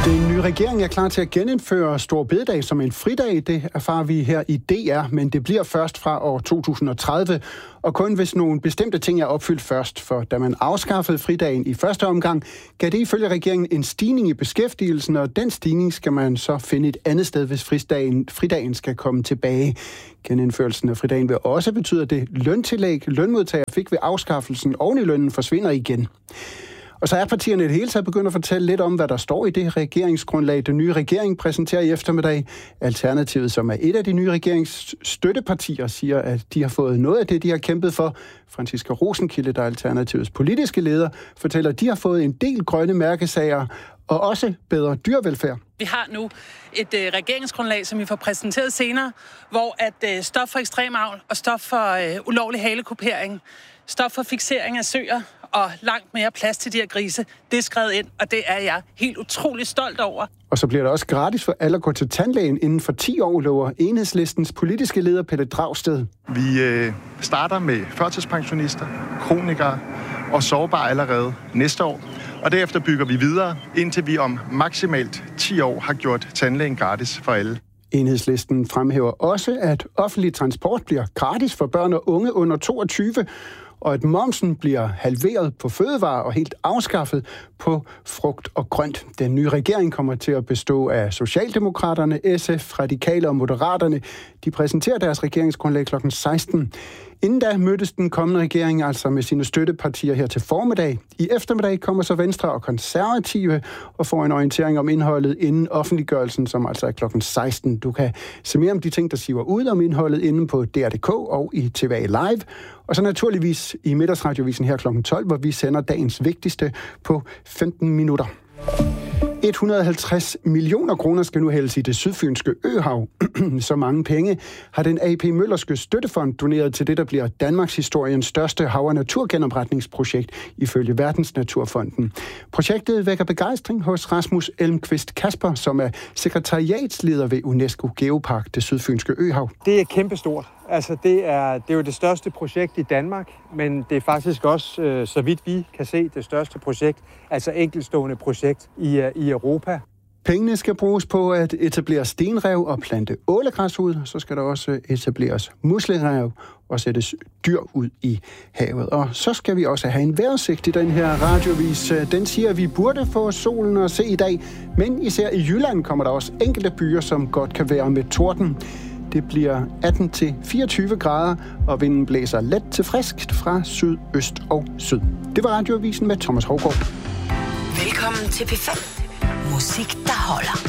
Den nye regering er klar til at genindføre Store Bededag som en fridag. Det erfarer vi her i DR, men det bliver først fra år 2030, og kun hvis nogle bestemte ting er opfyldt først. For da man afskaffede fridagen i første omgang, gav det ifølge regeringen en stigning i beskæftigelsen, og den stigning skal man så finde et andet sted, hvis fridagen skal komme tilbage. Genindførelsen af fridagen vil også betyde, at det løntillæg, lønmodtagere fik ved afskaffelsen oven i lønnen, forsvinder igen. Og så er partierne i det hele taget begyndt at fortælle lidt om, hvad der står i det regeringsgrundlag, den nye regering præsenterer i eftermiddag. Alternativet, som er et af de nye regeringsstøttepartier, siger, at de har fået noget af det, de har kæmpet for. Franciska Rosenkilde, der er Alternativets politiske leder, fortæller, at de har fået en del grønne mærkesager og også bedre dyrevelfærd. Vi har nu et regeringsgrundlag, som vi får præsenteret senere, hvor at stop for ekstrem avl og stop for ulovlig halekupering, stop for fiksering af søer og langt mere plads til de her grise, det er skrevet ind, og det er jeg helt utrolig stolt over. Og så bliver det også gratis for alle at gå til tandlægen inden for 10 år, lover Enhedslistens politiske leder Pelle Dragsted. Vi starter med førtidspensionister, kronikere og sårbare allerede næste år. Og derefter bygger vi videre, indtil vi om maksimalt 10 år har gjort tandlægen gratis for alle. Enhedslisten fremhæver også, at offentlig transport bliver gratis for børn og unge under 22, og at momsen bliver halveret på fødevarer og helt afskaffet på frugt og grønt. Den nye regering kommer til at bestå af Socialdemokraterne, SF, Radikale og Moderaterne. De præsenterer deres regeringsgrundlag kl. 16. Inden da mødtes den kommende regering altså med sine støttepartier her til formiddag. I eftermiddag kommer så Venstre og Konservative og får en orientering om indholdet inden offentliggørelsen, som altså er kl. 16. Du kan se mere om de ting, der siver ud om indholdet inde på DR.dk og i TVA Live. Og så naturligvis i Middagsradiovisen her kl. 12, hvor vi sender dagens vigtigste på 15 minutter. 150 millioner kroner skal nu hældes i det sydfynske øhav. Så mange penge har den AP Møllerske Støttefond doneret til det, der bliver Danmarks historiens største hav- og naturgenopretningsprojekt ifølge Verdensnaturfonden. Projektet vækker begejstring hos Rasmus Elmqvist Kasper, som er sekretariatsleder ved UNESCO Geopark, det sydfynske øhav. Det er kæmpestort. Altså, det er jo det største projekt i Danmark, men det er faktisk også, så vidt vi kan se, det største projekt, altså enkeltstående projekt i Europa. Pengene skal bruges på at etablere stenrev og plante ålegræs ud. Så skal der også etableres muslerev og sættes dyr ud i havet. Og så skal vi også have en vejrudsigt i den her radiovis. Den siger, at vi burde få solen at se i dag, men især i Jylland kommer der også enkelte byer, som godt kan være med torden. Det bliver 18-24 grader, og vinden blæser let til friskt fra sydøst og syd. Det var radioavisen med Thomas Hougaard. Velkommen til P5. Musik, der holder.